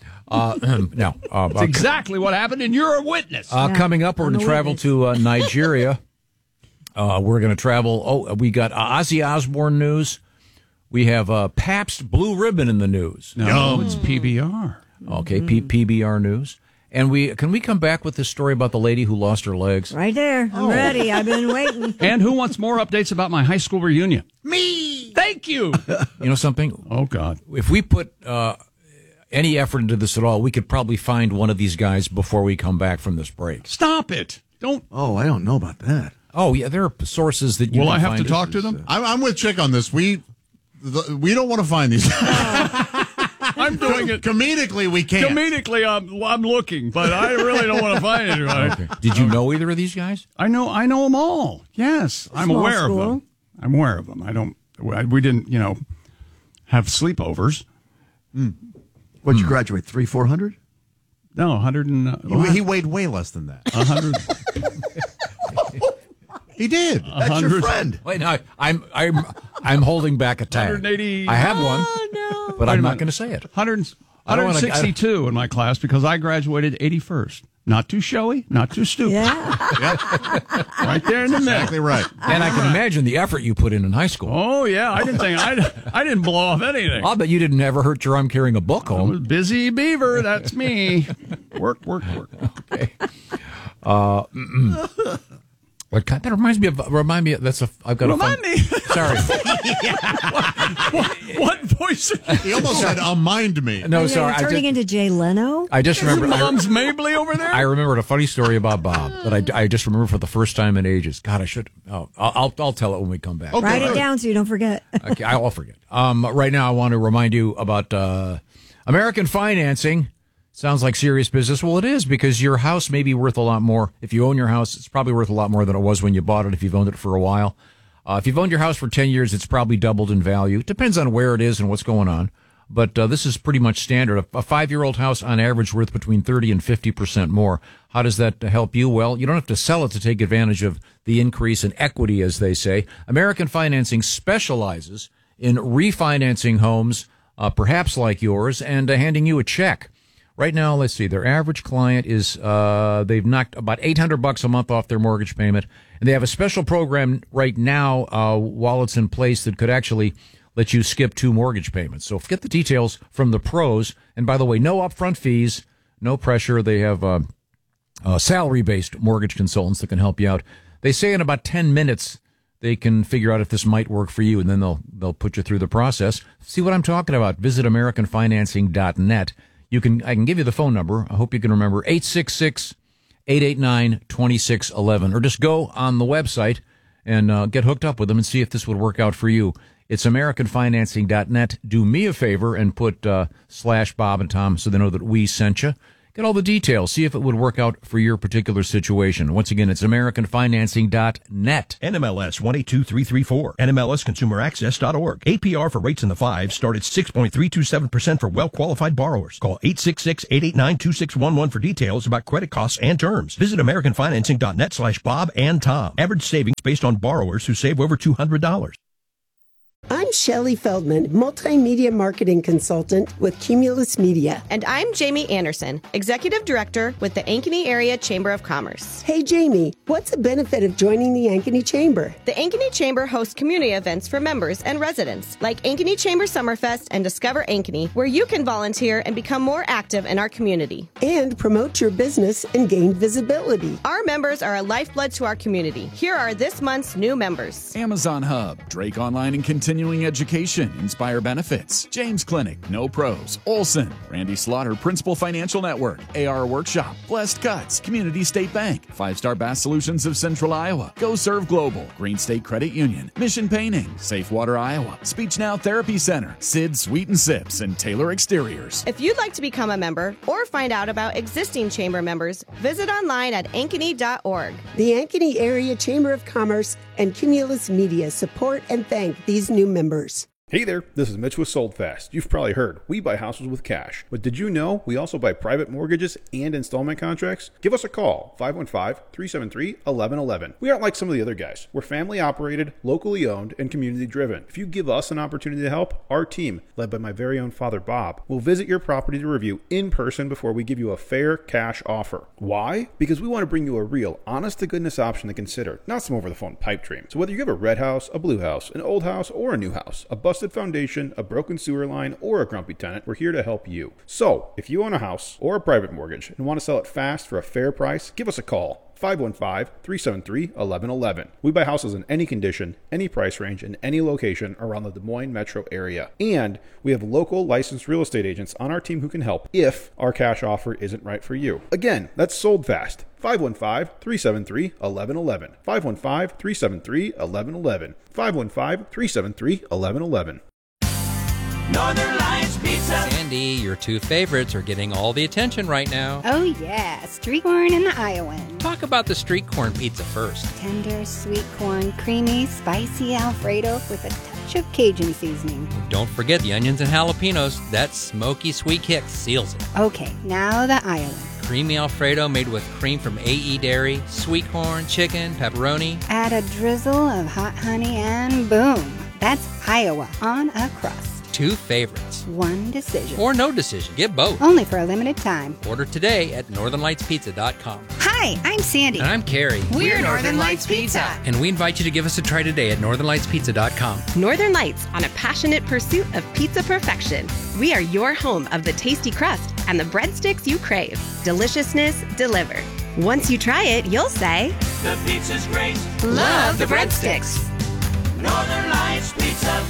That's exactly what happened, and you're a witness. Coming up, we're going to travel to Nigeria. We're going to travel. We got Ozzy Osbourne news. We have Pabst Blue Ribbon in the news. No, it's PBR. Okay, PBR news. And can we come back with this story about the lady who lost her legs? Right there. I'm ready. I've been waiting. And who wants more updates about my high school reunion? Me. Thank you. You know something? Oh, God. If we put any effort into this at all, we could probably find one of these guys before we come back from this break. Stop it. Don't. Oh, I don't know about that. Oh, yeah, there are sources that you Will can I have find to talk to them? I'm with Chick on this. We don't want to find these. I'm doing it. Comedically, we can't. Comedically, I'm looking, but I really don't want to find anybody. Okay. Did you know either of these guys? I know them all. Yes, I'm Small aware school. of them. I'm aware of them. We didn't, have sleepovers. What'd you graduate? 400? No, 100 and... He weighed way less than that. 100. He did. That's your friend. Wait, no, I'm holding back a tag. 180. I have one, but I'm not going to say it. 162 in my class because I graduated 81st. Not too showy, not too stupid. Yeah. Right there in the middle. Exactly right. And I can imagine the effort you put in high school. Oh yeah, I didn't think I didn't blow off anything. I'll bet you didn't ever hurt your arm carrying a book I was home. busy beaver. That's me. Work. Okay. What kind? That reminds me of. I've got Remind a fun. me. Sorry. What voice? He almost said, mind me. No, Are sorry. you turning into Jay Leno? I just remember. Mom's Mabley over there. I remembered a funny story about Bob that I just remember for the first time in ages. God, I should. Oh, I'll tell it when we come back. Write it down so you don't forget. Okay, I'll forget. Right now, I want to remind you about American financing. Sounds like serious business. Well, it is, because your house may be worth a lot more. If you own your house, it's probably worth a lot more than it was when you bought it if you've owned it for a while. If you've owned your house for 10 years, it's probably doubled in value. It depends on where it is and what's going on. But this is pretty much standard. A 5-year-old house, on average, worth between 30 and 50% more. How does that help you? Well, you don't have to sell it to take advantage of the increase in equity, as they say. American Financing specializes in refinancing homes, perhaps like yours, and handing you a check. Right now, let's see, their average client is, they've knocked about $800 a month off their mortgage payment. And they have a special program right now, while it's in place, that could actually let you skip 2 mortgage payments. So get the details from the pros. And by the way, no upfront fees, no pressure. They have salary-based mortgage consultants that can help you out. They say in about 10 minutes, they can figure out if this might work for you, and then they'll put you through the process. See what I'm talking about? Visit AmericanFinancing.net. I can give you the phone number. I hope you can remember 866-889-2611, or just go on the website and get hooked up with them and see if this would work out for you. It's AmericanFinancing.net. Do me a favor and put /Bob and Tom so they know that we sent you. Get all the details. See if it would work out for your particular situation. Once again, it's AmericanFinancing.net. NMLS 182334. NMLSConsumerAccess.org. APR for rates in the 5s start at 6.327% for well-qualified borrowers. Call 866-889-2611 for details about credit costs and terms. Visit AmericanFinancing.net /Bob and Tom. Average savings based on borrowers who save over $200. I'm Shelley Feldman, multimedia marketing consultant with Cumulus Media. And I'm Jamie Anderson, executive director with the Ankeny Area Chamber of Commerce. Hey, Jamie, what's the benefit of joining the Ankeny Chamber? The Ankeny Chamber hosts community events for members and residents, like Ankeny Chamber Summerfest and Discover Ankeny, where you can volunteer and become more active in our community. And promote your business and gain visibility. Our members are a lifeblood to our community. Here are this month's new members. Amazon Hub, Drake Online and Continuing Education, Inspire Benefits, James Clinic, No Pros, Olson, Randy Slaughter, Principal Financial Network, AR Workshop, Blessed Cuts, Community State Bank, 5-Star Bass Solutions of Central Iowa, Go Serve Global, Green State Credit Union, Mission Painting, Safe Water Iowa, Speech Now Therapy Center, Sid Sweet and Sips, and Taylor Exteriors. If you'd like to become a member or find out about existing chamber members, visit online at ankeny.org. The Ankeny Area Chamber of Commerce and Cumulus Media support and thank these new members. Hey there, this is Mitch with Sold Fast. You've probably heard, we buy houses with cash. But did you know we also buy private mortgages and installment contracts? Give us a call, 515-373-1111. We aren't like some of the other guys. We're family operated, locally owned, and community driven. If you give us an opportunity to help, our team, led by my very own father Bob, will visit your property to review in person before we give you a fair cash offer. Why? Because we want to bring you a real, honest-to-goodness option to consider, not some over-the-phone pipe dream. So whether you have a red house, a blue house, an old house, or a new house, a busted foundation, a broken sewer line, or a grumpy tenant, we're here to help you. So, if you own a house or a private mortgage and want to sell it fast for a fair price, give us a call. 515-373-1111. We buy houses in any condition, any price range, in any location around the Des Moines metro area. And we have local licensed real estate agents on our team who can help if our cash offer isn't right for you. Again, that's Sold Fast. 515-373-1111. 515-373-1111. 515-373-1111. Northern Lights Pizza. Sandy, your two favorites are getting all the attention right now. Oh, yeah. Street corn and the Iowan. Talk about the street corn pizza first. Tender, sweet corn, creamy, spicy Alfredo with a touch of Cajun seasoning. Don't forget the onions and jalapenos. That smoky sweet kick seals it. Okay, now the Iowan. Creamy Alfredo made with cream from AE Dairy, sweet corn, chicken, pepperoni. Add a drizzle of hot honey and boom. That's Iowa on a crust. Two favorites. One decision. Or no decision. Get both. Only for a limited time. Order today at northernlightspizza.com. Hi, I'm Sandy. And I'm Carrie. We're Northern Lights Pizza. And we invite you to give us a try today at northernlightspizza.com. Northern Lights, on a passionate pursuit of pizza perfection. We are your home of the tasty crust and the breadsticks you crave. Deliciousness delivered. Once you try it, you'll say, the pizza's great. Love the breadsticks. Northern Lights Pizza.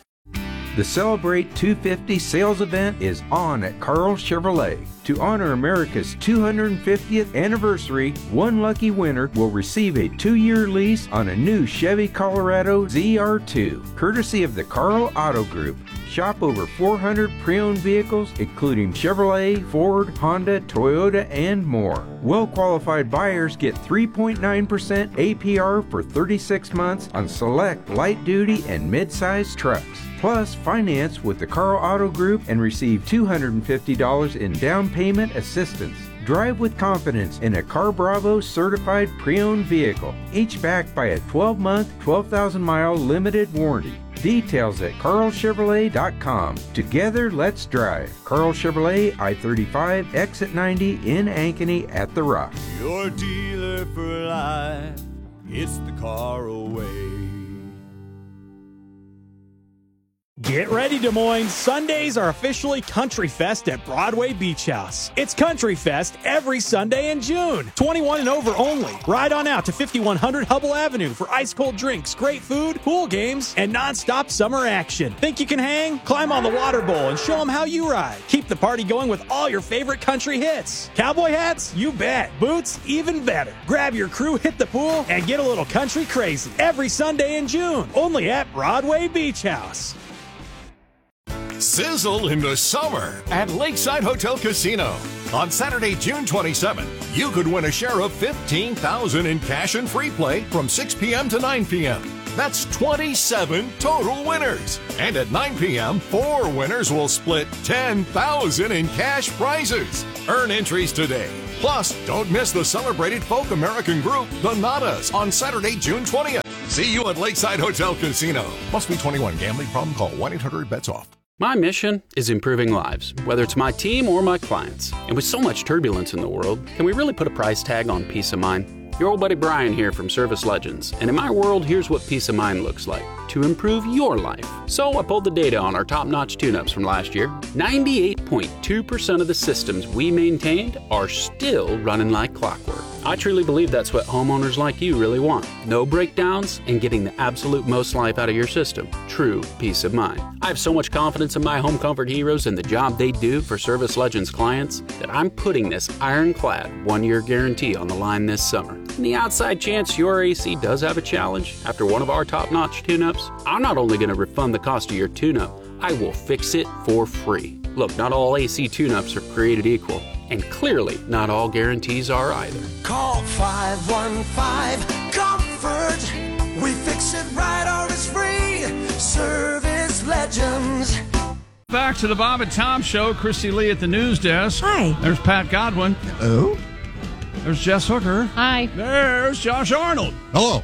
The Celebrate 250 sales event is on at Carl Chevrolet. To honor America's 250th anniversary, one lucky winner will receive a 2-year lease on a new Chevy Colorado ZR2, courtesy of the Carl Auto Group. Shop over 400 pre-owned vehicles, including Chevrolet, Ford, Honda, Toyota, and more. Well-qualified buyers get 3.9% APR for 36 months on select light-duty and mid-size trucks. Plus, finance with the Carl Auto Group and receive $250 in down payment assistance. Drive with confidence in a Car Bravo certified pre-owned vehicle, each backed by a 12-month, 12,000-mile limited warranty. Details at carlchevrolet.com. Together, let's drive. Carl Chevrolet, I-35, exit 90 in Ankeny at The Rock. Your dealer for life, it's the Carl way. Get ready, Des Moines. Sundays are officially Country Fest at Broadway Beach House. It's Country Fest every Sunday in June. 21 and over only. Ride on out to 5100 Hubble Avenue for ice-cold drinks, great food, pool games, and non-stop summer action. Think you can hang? Climb on the water bowl and show them how you ride. Keep the party going with all your favorite country hits. Cowboy hats? You bet. Boots? Even better. Grab your crew, hit the pool, and get a little country crazy. Every Sunday in June. Only at Broadway Beach House. Sizzle in the summer at Lakeside Hotel Casino. On Saturday, June 27th, you could win a share of $15,000 in cash and free play from 6 p.m. to 9 p.m. That's 27 total winners. And at 9 p.m., 4 winners will split $10,000 in cash prizes. Earn entries today. Plus, don't miss the celebrated folk American group, the Nadas, on Saturday, June 20th. See you at Lakeside Hotel Casino. Must be 21. Gambling problem? Call 1-800-BETS-OFF. My mission is improving lives, whether it's my team or my clients. And with so much turbulence in the world, can we really put a price tag on peace of mind? Your old buddy Brian here from Service Legends. And in my world, here's what peace of mind looks like to improve your life. So I pulled the data on our top-notch tune-ups from last year. 98.2% of the systems we maintained are still running like clockwork. I truly believe that's what homeowners like you really want. No breakdowns and getting the absolute most life out of your system. True peace of mind. I have so much confidence in my home comfort heroes and the job they do for Service Legends clients that I'm putting this ironclad 1-year guarantee on the line this summer. In the outside chance your AC does have a challenge after one of our top-notch tune-ups, I'm not only going to refund the cost of your tune-up, I will fix it for free. Look, not all AC tune-ups are created equal. And clearly, not all guarantees are either. Call 515-COMFORT. We fix it right or it's free. Service Legends. Back to the Bob and Tom Show. Christy Lee at the news desk. Hi. There's Pat Godwin. Oh. There's Jess Hooker. Hi. There's Josh Arnold. Hello.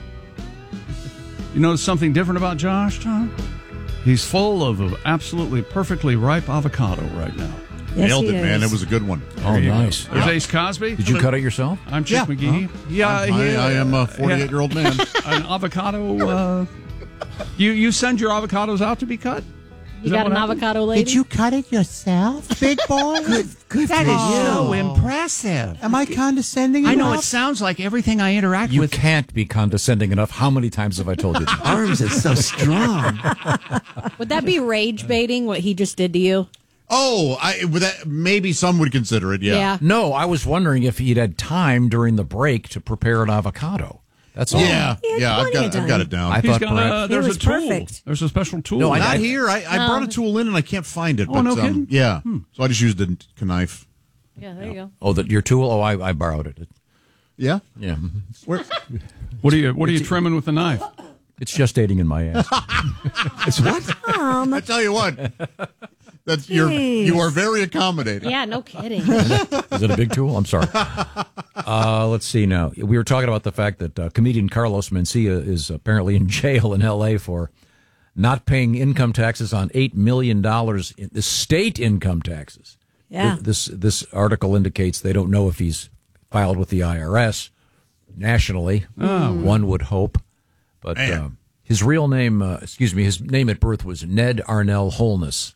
You notice something different about Josh, Tom? He's full of absolutely perfectly ripe avocado right now. Yes, Nailed he it, man. is. It was a good one. Oh, nice. There's Ace Cosby. Did you cut it yourself? I'm Chick McGee. Huh? Yeah, I am a 48-year-old man. An avocado. You send your avocados out to be cut? You got an avocado lady? Did you cut it yourself, big boy? Good That for is you. so impressive. Am I condescending I know enough? it sounds like everything I interact You with. can't be condescending enough. How many times have I told you that? Arms is so strong. Would that be rage baiting, what he just did to you? Oh, maybe some would consider it, yeah. No, I was wondering if he'd had time during the break to prepare an avocado. That's all. Yeah, I've got it down. I thought perhaps there's was a tool. perfect. There's a special tool. No, not here. I brought a tool in and I can't find it. Oh, but, no kidding? Yeah. So I just used a knife. Yeah, there you go. Oh, your tool? Oh, I borrowed it. Yeah? Yeah. Where? What are you trimming with the knife? It's just aiding in my ass. It's what? I tell you what. You are very accommodating. Yeah, no kidding. Is it a big tool? I'm sorry. Let's see now. We were talking about the fact that comedian Carlos Mencia is apparently in jail in L.A. for not paying income taxes on $8 million in the state income taxes. Yeah. This article indicates they don't know if he's filed with the IRS nationally. One would hope. But his real name, his name at birth was Ned Arnell Holness.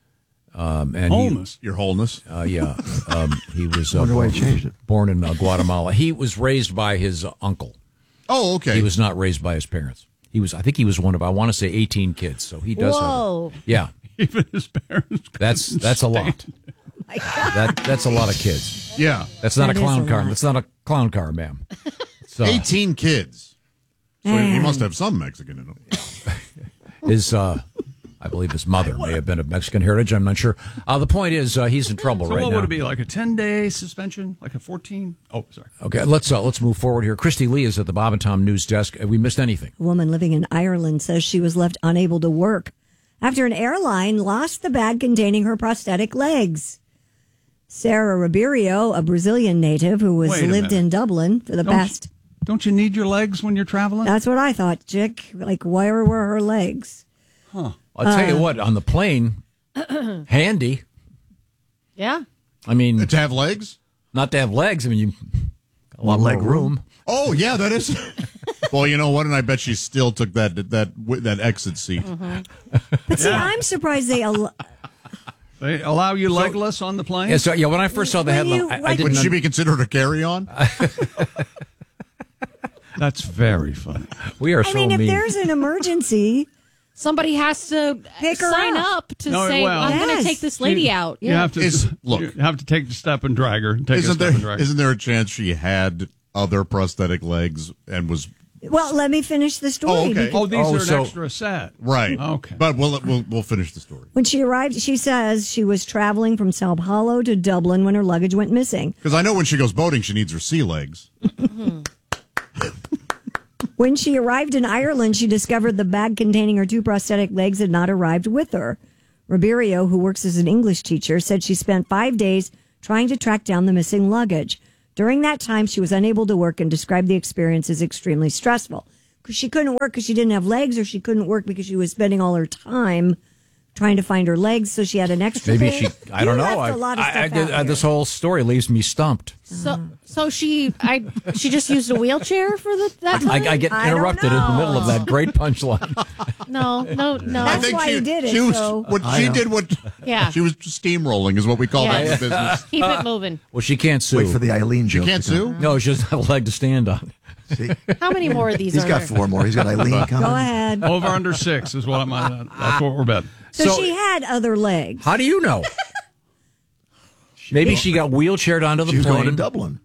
And Wholeness. Your wholeness. Yeah. He was Wonder why he changed it. born in Guatemala. He was raised by his uncle. Oh, okay. He was not raised by his parents. I think he was one of, I want to say 18 kids. So he does Whoa. have, yeah. Even his parents. That's a lot. That's a lot of kids. Yeah. That's not That a is clown a car. lot. That's not a clown car, ma'am. So 18 kids. So he must have some Mexican in him. his, I believe his mother may have been of Mexican heritage. I'm not sure. The point is, he's in trouble So right what now. would it be, like a 10-day suspension? Like a 14? Oh, sorry. Okay, let's move forward here. Christy Lee is at the Bob and Tom News Desk. Have we missed anything? A woman living in Ireland says she was left unable to work after an airline lost the bag containing her prosthetic legs. Sarah Ribeiro, a Brazilian native who Wait a lived minute. in Dublin for the past... Don't you need your legs when you're traveling? That's what I thought, Chick. Like, where were her legs? Huh. I'll tell you what, on the plane, handy. Yeah. I mean, To have legs? not to have legs. I mean, you got a lot Leg more room. Oh, yeah, that is. Well, you know what? And I bet she still took that exit seat. But see, I'm surprised they They allow you legless on the plane? Yeah, so when I first saw the headline, I didn't. Would she be considered a carry-on? That's very funny. We are I mean, if mean. there's an emergency, somebody has to pick her sign up. up to say, I'm going to take this lady out. You have to you have to take the step and drag her. Isn't there a chance she had other prosthetic legs and was? Well, let me finish the story. Oh, okay. because- These are an extra set. Right. Okay. But we'll finish the story. When she arrived, she says she was traveling from Sao Paulo to Dublin when her luggage went missing. Because I know when she goes boating, she needs her sea legs. When she arrived in Ireland, she discovered the bag containing her 2 prosthetic legs had not arrived with her. Ribeiro, who works as an English teacher, said she spent 5 days trying to track down the missing luggage. During that time, she was unable to work and described the experience as extremely stressful. Because she couldn't work because she didn't have legs, or she couldn't work because she was spending all her time trying to find her legs, so she had an extra Maybe day. I don't know. Left a lot of stuff out here. This whole story leaves me stumped. So she just used a wheelchair for that time? I get interrupted in the middle of that great punchline. No. That's why he did it. She was Yeah. she was steamrolling is what we call that in the business. Keep it moving. Well, she can't sue. Wait for the Eileen joke. She can't sue? No, she doesn't have a leg to stand on. See? How many more of these He's are got there? 4 more. He's got Eileen coming. Go ahead. Over under 6 is what that's what we're betting. So she had other legs. How do you know? Maybe she got wheelchaired onto the She was plane. going to Dublin.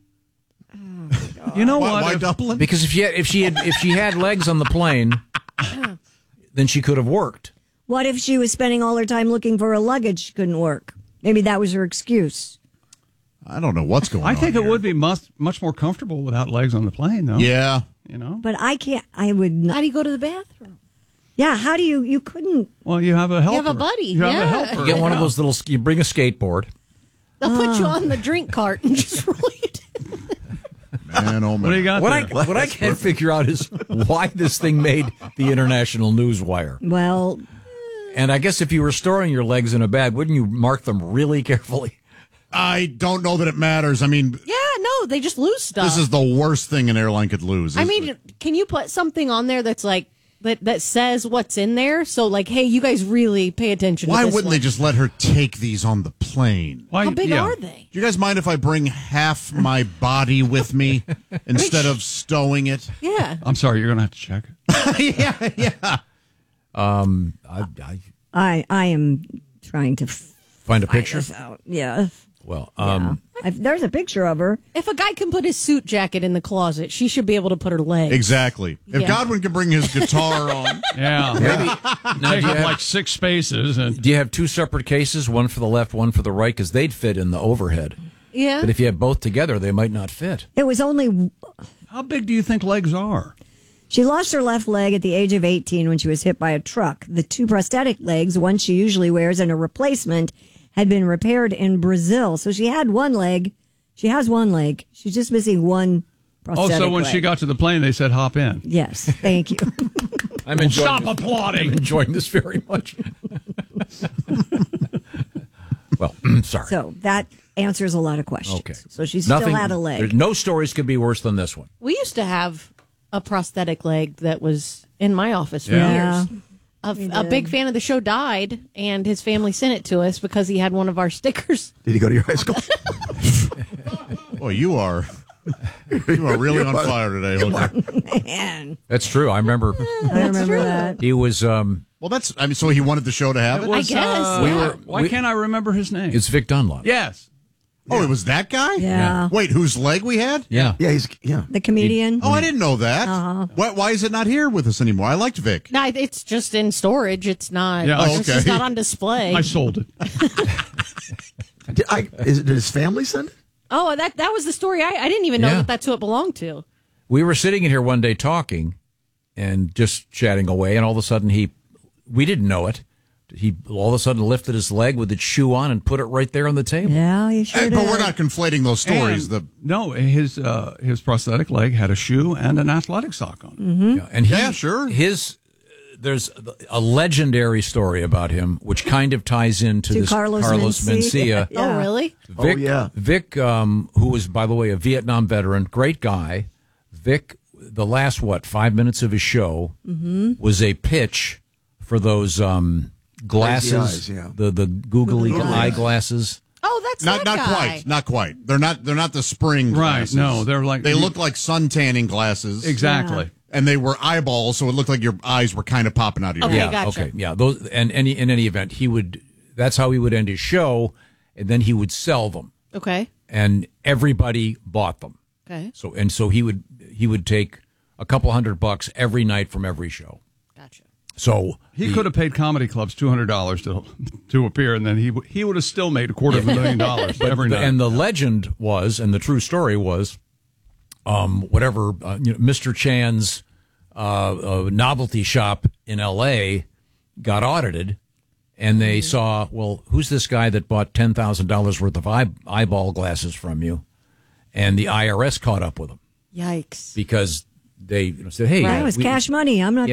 You know what? Why Dublin? Because if she had legs on the plane, then she could have worked. What if she was spending all her time looking for her luggage? She couldn't work. Maybe that was her excuse. I don't know what's going on. I think it here. would be much more comfortable without legs on the plane, though. Yeah. You know? But I can't. I would not. How do you go to the bathroom? Yeah, how do you couldn't. Well, you have a helper. You have a buddy. You have a helper. You get one of those little. You bring a skateboard. They'll put you on the drink cart and just roll you down. Man, oh man. What do you got there? What I can't figure out is why this thing made the international news wire. Well, And I guess if you were storing your legs in a bag, wouldn't you mark them really carefully? I don't know that it matters. I mean, Yeah, no, they just lose stuff. this is the worst thing an airline could lose. I mean, can you put something on there that's like that says what's in there? So like, hey, you guys really pay attention. why to this wouldn't one. they just let her take these on the plane? Why, How big yeah. are they? Do you guys mind if I bring half my body with me instead of stowing it? Yeah. I'm sorry, you're going to have to check it. yeah. I am trying to Find a picture? this out. Yeah. Well, There's a picture of her. If a guy can put his suit jacket in the closet, she should be able to put her legs. Exactly. If Yeah. Godwin can bring his guitar on. Yeah. Maybe. Now, Take do you up have- like 6 spaces. And Do you have 2 separate cases, one for the left, one for the right? Because they'd fit in the overhead. Yeah. But if you have both together, they might not fit. It was only. how big do you think legs are? She lost her left leg at the age of 18 when she was hit by a truck. The 2 prosthetic legs, one she usually wears and a replacement, had been repaired in Brazil. So she had one leg. She has one leg. She's just missing one Oh, prosthetic so when leg. she got to the plane, they said hop in. Yes, thank you. I'm enjoying Stop this. applauding. I'm enjoying this very much. Well, sorry. So that answers a lot of questions. Okay. So she still had a leg. There's no stories could be worse than this one. We used to have a prosthetic leg that was in my office for Yeah. years. A big fan of the show died, and his family sent it to us because he had one of our stickers. Did he go to your high school? Boy, you are really on fire today, Hooker. Man, That's true. I remember I remember that. he was. Well, that's. I mean, so he wanted the show to have it. Was, I guess. Why can't I remember his name? It's Vic Dunlop. Yes. Oh, it was that guy. Yeah. Wait, whose leg we had? Yeah. Yeah, yeah. The comedian. Oh, I didn't know that. Why is it not here with us anymore? I liked Vic. No, it's just in storage. It's not. Yeah. It's just not on display. I sold it. Did his family send it? Oh, that was the story. I didn't even know Yeah. that that's who it belonged to. We were sitting in here one day talking and just chatting away, and all of a sudden we didn't know it. He all of a sudden lifted his leg with its shoe on and put it right there on the table. Yeah, you sure did. But we're not conflating those stories. No, his prosthetic leg had a shoe and an athletic sock on it. Mm-hmm. Yeah, and sure. There's a legendary story about him, which kind of ties into To this Carlos Mencia. Yeah. Oh, really? Vic, Vic, who was, by the way, a Vietnam veteran, great guy. Vic the last 5 minutes of his show was a pitch for those glasses, eyes, yeah. the googly eyeglasses. Oh, that's not guy. Not quite. They're not the spring glasses. Right, no, they're like... They look like sun tanning glasses. Exactly. Yeah. And they were eyeballs, so it looked like your eyes were kind of popping out of your Okay, head. gotcha. Okay, yeah. Those, and in any event, that's how he would end his show, and then he would sell them. Okay. And everybody bought them. Okay. So he would take a couple $100 every night from every show. Gotcha. So he could have paid comedy clubs $200 to appear, and then he would have still made $250,000 every night. And the legend was, and the true story was, Mr. Chan's novelty shop in L.A. got audited, and they saw, well, who's this guy that bought $10,000 worth of eyeball glasses from you? And the IRS caught up with him. Yikes. Because they said, hey. Right, it was cash money. I'm not